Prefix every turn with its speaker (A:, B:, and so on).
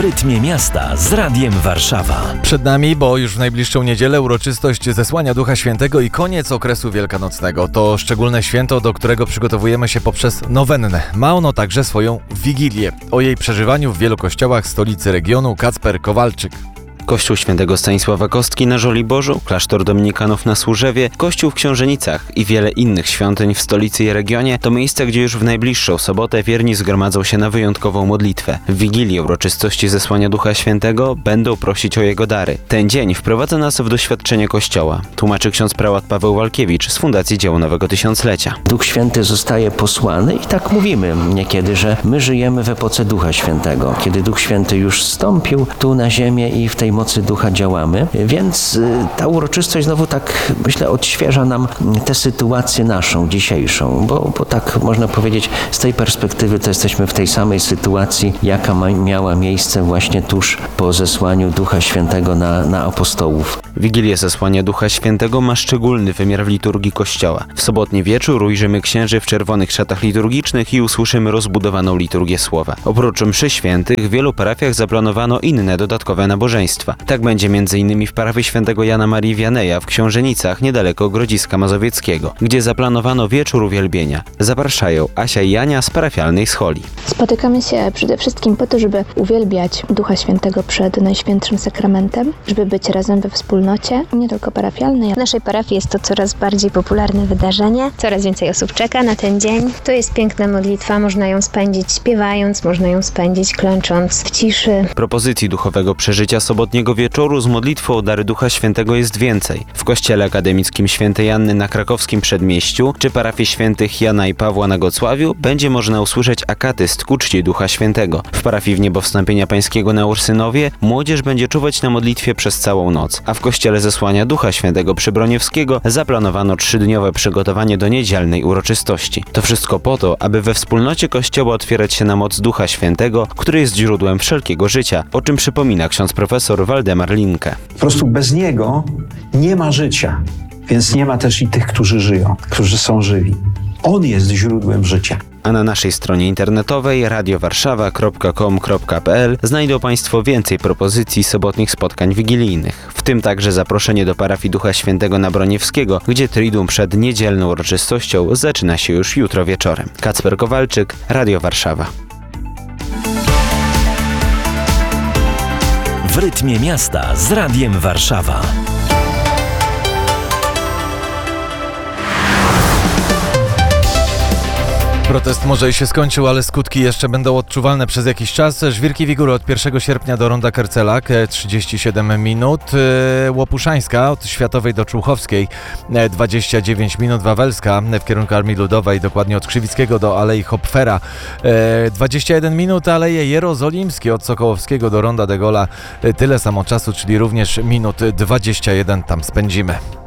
A: rytmie miasta z Radiem Warszawa.
B: Przed nami, bo już w najbliższą niedzielę, uroczystość zesłania Ducha Świętego i koniec okresu wielkanocnego. To szczególne święto, do którego przygotowujemy się poprzez nowennę. Ma ono także swoją Wigilię. O jej przeżywaniu w wielu kościołach stolicy regionu Kacper Kowalczyk.
C: Kościół Świętego Stanisława Kostki na Żoliborzu, klasztor dominikanów na Służewie, kościół w Książenicach i wiele innych świątyń w stolicy i regionie to miejsca, gdzie już w najbliższą sobotę wierni zgromadzą się na wyjątkową modlitwę. W Wigilię uroczystości zesłania Ducha Świętego będą prosić o Jego dary. Ten dzień wprowadza nas w doświadczenie Kościoła, tłumaczy ksiądz prałat Paweł Walkiewicz z Fundacji Dzieło Nowego Tysiąclecia.
D: Duch Święty zostaje posłany i tak mówimy niekiedy, że my żyjemy w epoce Ducha Świętego. Kiedy Duch Święty już zstąpił tu na ziemię i w tej mocy Ducha działamy, więc ta uroczystość znowu tak, myślę, odświeża nam tę sytuację naszą, dzisiejszą, bo tak można powiedzieć, z tej perspektywy to jesteśmy w tej samej sytuacji, jaka miała miejsce właśnie tuż po zesłaniu Ducha Świętego na apostołów.
C: Wigilię zesłania Ducha Świętego ma szczególny wymiar w liturgii Kościoła. W sobotni wieczór ujrzymy księży w czerwonych szatach liturgicznych i usłyszymy rozbudowaną liturgię słowa. Oprócz mszy świętych w wielu parafiach zaplanowano inne dodatkowe nabożeństwa. Tak będzie m.in. w parafii świętego Jana Marii Wianeja w Książenicach niedaleko Grodziska Mazowieckiego, gdzie zaplanowano wieczór uwielbienia. Zapraszają Asia i Jania z parafialnej Scholi.
E: Spotykamy się przede wszystkim po to, żeby uwielbiać Ducha Świętego przed Najświętszym Sakramentem, żeby być razem we wspólnocie, nie tylko parafialnej. W naszej parafii jest to coraz bardziej popularne wydarzenie, coraz więcej osób czeka na ten dzień. To jest piękna modlitwa, można ją spędzić śpiewając, można ją spędzić klęcząc w ciszy.
C: Propozycji duchowego przeżycia sobotniego wieczoru z modlitwą o dary Ducha Świętego jest więcej. W Kościele Akademickim Świętej Anny na krakowskim Przedmieściu czy parafii świętych Jana i Pawła na Gocławiu będzie można usłyszeć akatyst ku czci Ducha Świętego. W parafii Wniebowstąpienia Pańskiego na Ursynowie młodzież będzie czuwać na modlitwie przez całą noc, a w Kościele Zesłania Ducha Świętego przy Broniewskiego zaplanowano 3-dniowe przygotowanie do niedzielnej uroczystości. To wszystko po to, aby we wspólnocie Kościoła otwierać się na moc Ducha Świętego, który jest źródłem wszelkiego życia, o czym przypomina ksiądz profesor Waldemar Linke.
F: Po prostu bez Niego nie ma życia, więc nie ma też i tych, którzy żyją, którzy są żywi. On jest źródłem życia.
C: A na naszej stronie internetowej radiowarszawa.com.pl znajdą Państwo więcej propozycji sobotnich spotkań wigilijnych, w tym także zaproszenie do parafii Ducha Świętego na Broniewskiego, gdzie triduum przed niedzielną uroczystością zaczyna się już jutro wieczorem. Kacper Kowalczyk, Radio Warszawa.
A: W rytmie miasta z Radiem Warszawa.
B: Protest może i się skończył, ale skutki jeszcze będą odczuwalne przez jakiś czas. Żwirki Wigury od 1 sierpnia do Ronda Kercelak 37 minut. Łopuszańska od Światowej do Człuchowskiej 29 minut. Wawelska w kierunku Armii Ludowej, dokładnie od Krzywickiego do Alei Hopfera 21 minut. Aleje Jerozolimskie od Sokołowskiego do Ronda de Gola tyle samo czasu, czyli również minut 21 tam spędzimy.